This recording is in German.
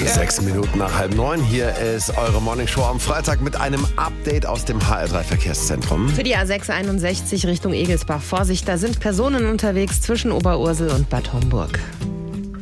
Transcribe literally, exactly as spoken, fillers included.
Sechs Minuten nach halb neun. Hier ist eure Morningshow am Freitag mit einem Update aus dem H L drei Verkehrszentrum. Für die A sechs einundsechzig Richtung Egelsbach. Vorsicht, da sind Personen unterwegs zwischen Oberursel und Bad Homburg.